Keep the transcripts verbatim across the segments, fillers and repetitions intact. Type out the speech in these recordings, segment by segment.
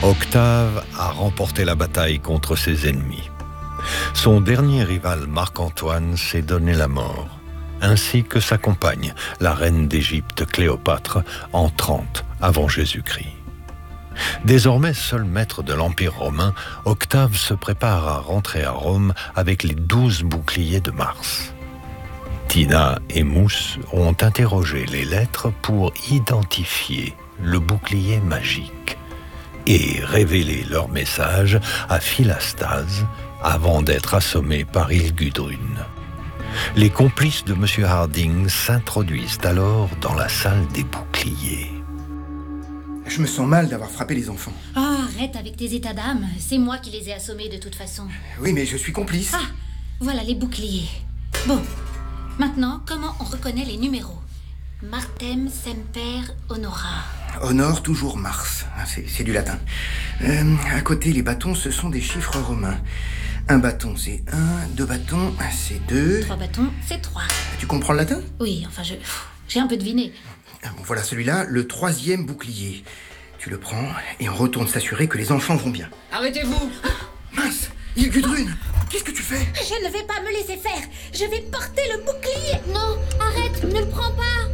Octave a remporté la bataille contre ses ennemis. Son dernier rival, Marc-Antoine, s'est donné la mort, ainsi que sa compagne, la reine d'Égypte Cléopâtre, en trente avant Jésus-Christ. Désormais seul maître de l'Empire romain, Octave se prépare à rentrer à Rome avec les douze boucliers de Mars. Tina et Mousse ont interrogé les lettres pour identifier le bouclier magique et révéler leur message à Philastase avant d'être assommés par Hilgudrune. Les complices de M. Harding s'introduisent alors dans la salle des boucliers. Je me sens mal d'avoir frappé les enfants. Oh, arrête avec tes états d'âme. C'est moi qui les ai assommés de toute façon. Oui, mais je suis complice. Ah, voilà les boucliers. Bon, maintenant, comment on reconnaît les numéros? Martem, Semper, Honora. Honor, toujours Mars. C'est, c'est du latin. Euh, à côté, les bâtons, ce sont des chiffres romains. Un bâton, c'est un. Deux bâtons, c'est deux. Trois bâtons, c'est trois. Tu comprends le latin? Oui, enfin, je... j'ai un peu deviné. Bon, voilà celui-là, le troisième bouclier. Tu le prends et on retourne s'assurer que les enfants vont bien. Arrêtez-vous! Mince! Hilgudrune! Qu'est-ce que tu fais? Je ne vais pas me laisser faire! Je vais porter le bouclier! Non, arrête, ne le prends pas!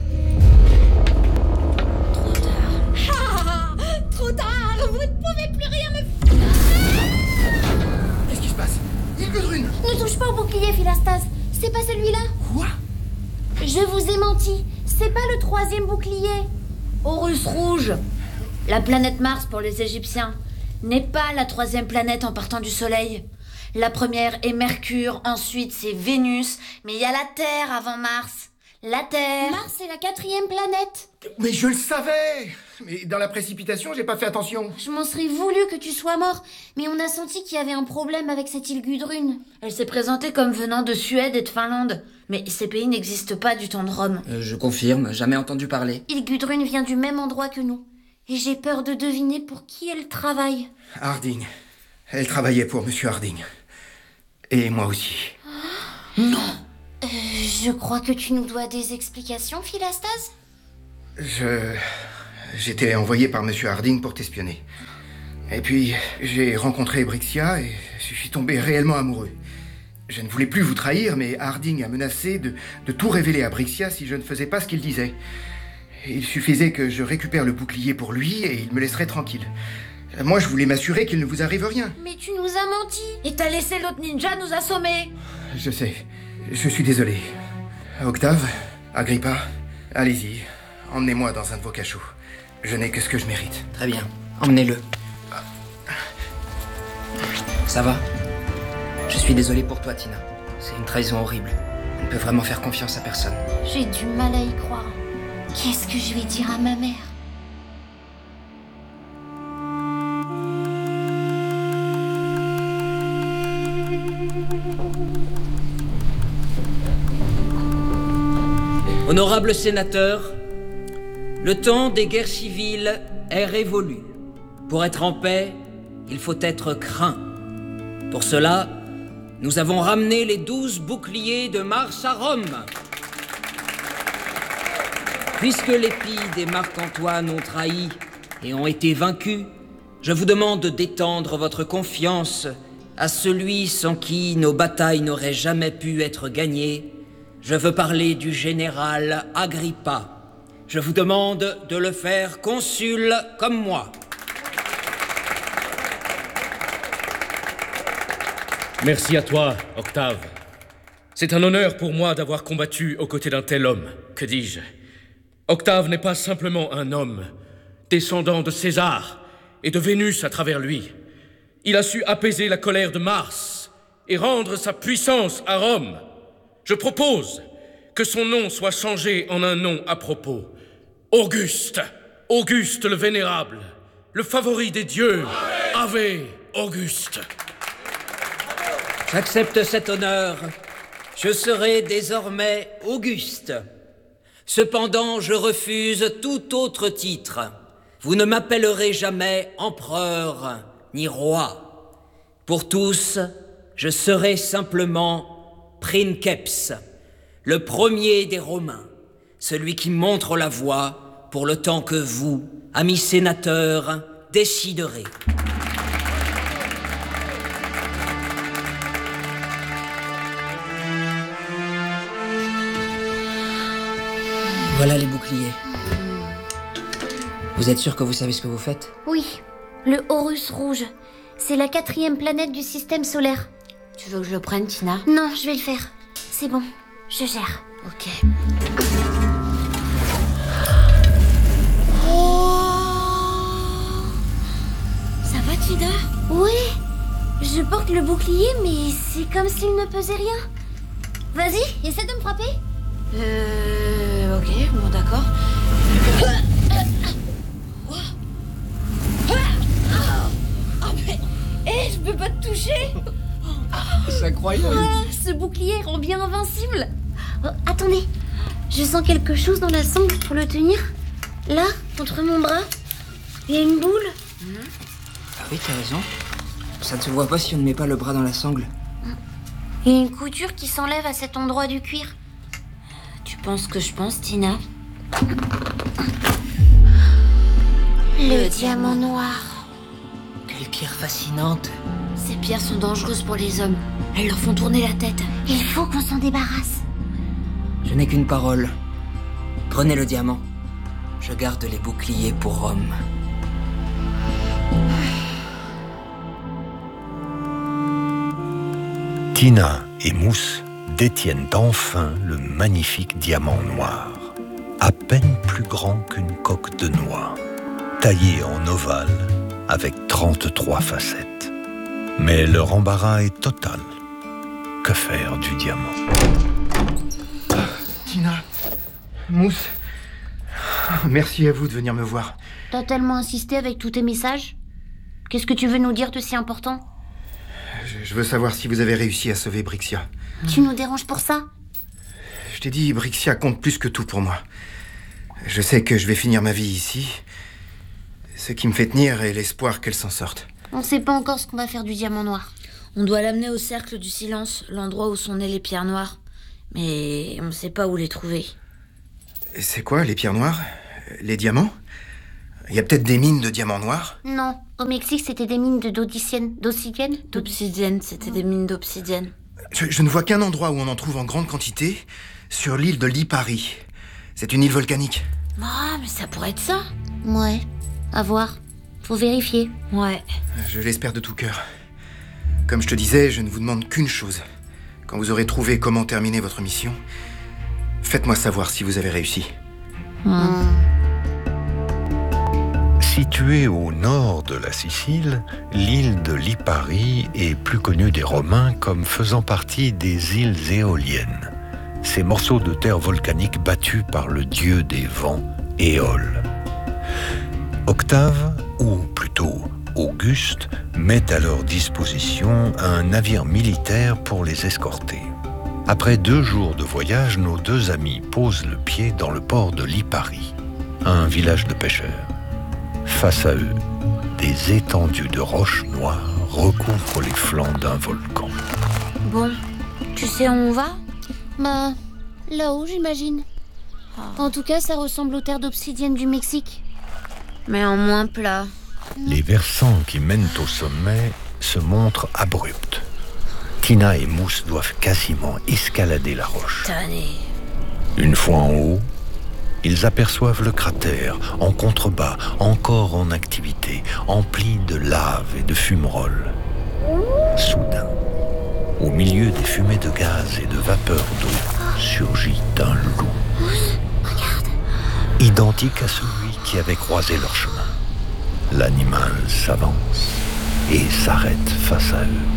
Trop tard. Ah, trop tard! Vous ne pouvez plus rien me faire! Qu'est-ce qui se passe? Hilgudrune! Ne touche pas au bouclier, Philastase. C'est pas celui-là. Quoi? Je vous ai menti. C'est pas le troisième bouclier. Horus rouge, la planète Mars pour les Égyptiens, n'est pas la troisième planète en partant du Soleil. La première est Mercure, ensuite c'est Vénus, mais il y a la Terre avant Mars. La Terre. Mars est la quatrième planète. Mais je le savais! Mais dans la précipitation, j'ai pas fait attention. Je m'en serais voulu que tu sois mort, mais on a senti qu'il y avait un problème avec cette Hilgudrune. Elle s'est présentée comme venant de Suède et de Finlande, mais ces pays n'existent pas du temps de Rome. Euh, je confirme, jamais entendu parler. Hilgudrune vient du même endroit que nous, et j'ai peur de deviner pour qui elle travaille. Harding. Elle travaillait pour Monsieur Harding. Et moi aussi. Non. Euh, je crois que tu nous dois des explications, Philastase. Je... J'étais envoyé par Monsieur Harding pour t'espionner. Et puis, j'ai rencontré Brixia et je suis tombé réellement amoureux. Je ne voulais plus vous trahir, mais Harding a menacé de, de tout révéler à Brixia si je ne faisais pas ce qu'il disait. Il suffisait que je récupère le bouclier pour lui et il me laisserait tranquille. Moi, je voulais m'assurer qu'il ne vous arrive rien. Mais tu nous as menti. Et t'as laissé l'autre ninja nous assommer. Je sais. Je suis désolé. Octave, Agrippa, allez-y. Emmenez-moi dans un de vos cachots. Je n'ai que ce que je mérite. Très bien, emmenez-le. Ça va? Je suis désolé pour toi, Tina. C'est une trahison horrible. On ne peut vraiment faire confiance à personne. J'ai du mal à y croire. Qu'est-ce que je vais dire à ma mère? Honorable sénateur, le temps des guerres civiles est révolu. Pour être en paix, il faut être craint. Pour cela, nous avons ramené les douze boucliers de Mars à Rome. Puisque les Pides et Marc-Antoine ont trahi et ont été vaincus, je vous demande d'étendre votre confiance à celui sans qui nos batailles n'auraient jamais pu être gagnées. Je veux parler du général Agrippa. Je vous demande de le faire consul comme moi. Merci à toi, Octave. C'est un honneur pour moi d'avoir combattu aux côtés d'un tel homme. Que dis-je? Octave n'est pas simplement un homme, descendant de César et de Vénus à travers lui. Il a su apaiser la colère de Mars et rendre sa puissance à Rome. Je propose que son nom soit changé en un nom à propos. Auguste, Auguste le Vénérable, le favori des dieux. Ave, Ave Auguste. J'accepte cet honneur. Je serai désormais Auguste. Cependant, je refuse tout autre titre. Vous ne m'appellerez jamais empereur ni roi. Pour tous, je serai simplement Princeps, le premier des Romains, celui qui montre la voie pour le temps que vous, amis sénateurs, déciderez. Voilà les boucliers. Vous êtes sûr que vous savez ce que vous faites? Oui, le Horus rouge. C'est la quatrième planète du système solaire. Tu veux que je le prenne, Tina? Non, je vais le faire. C'est bon, je gère. Ok. Oh, ça va, Tina? Oui, je porte le bouclier, mais c'est comme s'il ne pesait rien. Vas-y, essaie de me frapper. Euh... Ok, bon d'accord. Oh mais... Eh, je peux pas te toucher. C'est incroyable. Ah, ce bouclier rend bien invincible. Oh, attendez, je sens quelque chose dans la sangle pour le tenir. Là, contre mon bras, il y a une boule. Mmh. Ah oui, t'as raison. Ça ne se voit pas si on ne met pas le bras dans la sangle. Il y a une couture qui s'enlève à cet endroit du cuir. Tu penses que je pense, Tina? Le, le diamant noir. Quelle pierre fascinante. Ces pierres sont dangereuses pour les hommes. Elles leur font tourner la tête. Il faut qu'on s'en débarrasse. Je n'ai qu'une parole. Prenez le diamant. Je garde les boucliers pour Rome. Tina et Mousse détiennent enfin le magnifique diamant noir, à peine plus grand qu'une coque de noix, taillé en ovale avec trente-trois facettes. Mais leur embarras est total. Que faire du diamant? Tina, Mousse, merci à vous de venir me voir. T'as tellement insisté avec tous tes messages. Qu'est-ce que tu veux nous dire de si important? Je, je veux savoir si vous avez réussi à sauver Brixia. Tu nous déranges pour ça? Je t'ai dit, Brixia compte plus que tout pour moi. Je sais que je vais finir ma vie ici. Ce qui me fait tenir est l'espoir qu'elle s'en sorte. On sait pas encore ce qu'on va faire du diamant noir. On doit l'amener au cercle du silence, l'endroit où sont nées les pierres noires. Mais on ne sait pas où les trouver. C'est quoi, les pierres noires? Les diamants? Il y a peut-être des mines de diamants noirs? Non, au Mexique, c'était des mines de dodicienne. D'obsidienne? D'obsidienne, c'était des mines d'obsidienne. Je, je ne vois qu'un endroit où on en trouve en grande quantité, sur l'île de Lipari. C'est une île volcanique. Ah, mais ça pourrait être ça. Ouais, à voir. Faut vérifier. Ouais. Je l'espère de tout cœur. Comme je te disais, je ne vous demande qu'une chose. Quand vous aurez trouvé comment terminer votre mission, faites-moi savoir si vous avez réussi. Mmh. Située au nord de la Sicile, l'île de Lipari est plus connue des Romains comme faisant partie des îles éoliennes, ces morceaux de terre volcanique battus par le dieu des vents, Éole. Octave, ou plutôt Auguste, met à leur disposition un navire militaire pour les escorter. Après deux jours de voyage, nos deux amis posent le pied dans le port de Lipari, un village de pêcheurs. Face à eux, des étendues de roches noires recouvrent les flancs d'un volcan. Bon, tu sais où on va? Bah, là-haut, j'imagine. En tout cas, ça ressemble aux terres d'obsidienne du Mexique. Mais en moins plat. Les versants qui mènent au sommet se montrent abrupts. Tina et Mousse doivent quasiment escalader la roche. Tanné. Une fois en haut, ils aperçoivent le cratère, en contrebas, encore en activité, empli de lave et de fumerolles. Soudain, au milieu des fumées de gaz et de vapeur d'eau, surgit un loup. Regarde. Identique à celui qui avait croisé leur chemin. L'animal s'avance et s'arrête face à eux.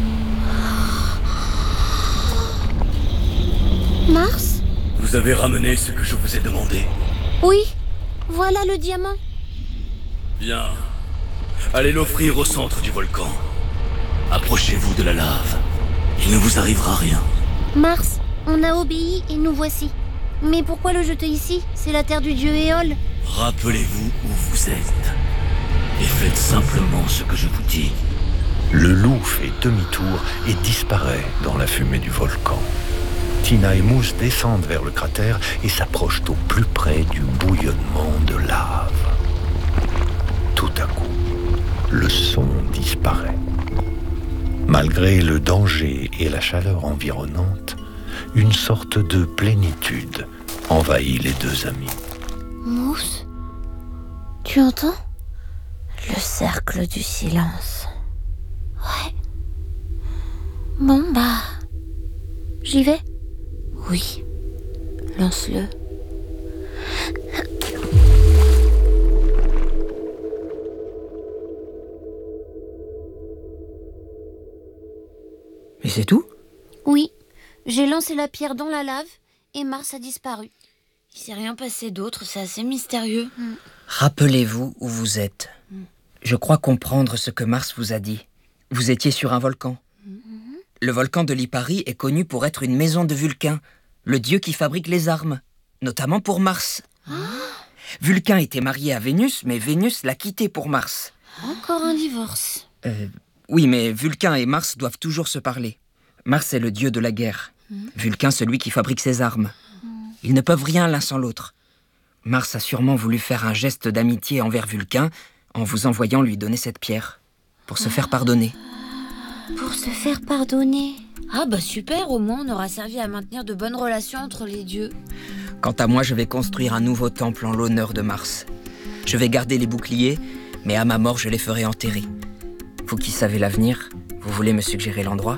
Mars? Vous avez ramené ce que je vous ai demandé. Oui, voilà le diamant. Bien. Allez l'offrir au centre du volcan. Approchez-vous de la lave. Il ne vous arrivera rien. Mars, on a obéi et nous voici. Mais pourquoi le jeter ici? C'est la terre du dieu Éole. Rappelez-vous où vous êtes. Et faites simplement ce que je vous dis. Le loup fait demi-tour et disparaît dans la fumée du volcan. Tina et Mousse descendent vers le cratère et s'approchent au plus près du bouillonnement de lave. Tout à coup, le son disparaît. Malgré le danger et la chaleur environnante, une sorte de plénitude envahit les deux amis. Tu entends? Le cercle du silence. Ouais. Bon, bah... J'y vais? Oui. Lance-le. Mais c'est tout? Oui. J'ai lancé la pierre dans la lave et Mars a disparu. Il s'est rien passé d'autre, c'est assez mystérieux. Mm. Rappelez-vous où vous êtes. Mm. Je crois comprendre ce que Mars vous a dit. Vous étiez sur un volcan. Mm-hmm. Le volcan de Lipari est connu pour être une maison de Vulcain, le dieu qui fabrique les armes, notamment pour Mars. Ah. Vulcain était marié à Vénus, mais Vénus l'a quitté pour Mars. Encore un divorce. Euh, oui, mais Vulcain et Mars doivent toujours se parler. Mars est le dieu de la guerre. Mm. Vulcain, celui qui fabrique ses armes. Mm. Ils ne peuvent rien l'un sans l'autre. Mars a sûrement voulu faire un geste d'amitié envers Vulcain en vous envoyant lui donner cette pierre, pour se faire pardonner. Pour se faire pardonner. Ah bah super, au moins on aura servi à maintenir de bonnes relations entre les dieux. Quant à moi, je vais construire un nouveau temple en l'honneur de Mars. Je vais garder les boucliers, mais à ma mort, je les ferai enterrer. Vous qui savez l'avenir, vous voulez me suggérer l'endroit?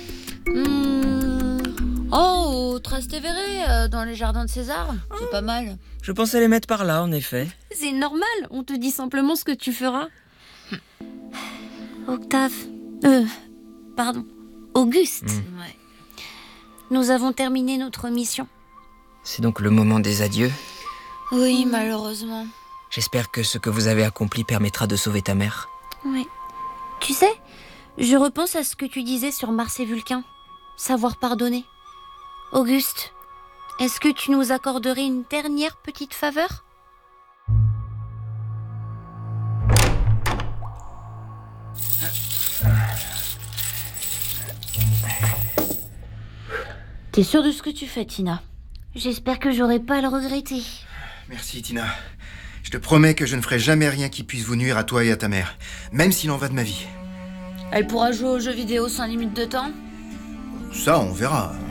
Mmh. Oh, au Trastevere, euh, dans les jardins de César, c'est oh. pas mal. Je pensais les mettre par là, en effet. C'est normal, on te dit simplement ce que tu feras. Octave, euh, pardon, Auguste. Mmh. Ouais. Nous avons terminé notre mission. C'est donc le moment des adieux? Oui, mmh. malheureusement. J'espère que ce que vous avez accompli permettra de sauver ta mère. Oui. Tu sais, je repense à ce que tu disais sur Mars et Vulcain. Savoir pardonner. Auguste, est-ce que tu nous accorderais une dernière petite faveur? T'es sûre de ce que tu fais, Tina? J'espère que j'aurai pas à le regretter. Merci, Tina. Je te promets que je ne ferai jamais rien qui puisse vous nuire à toi et à ta mère, même s'il en va de ma vie. Elle pourra jouer aux jeux vidéo sans limite de temps? Ça, on verra.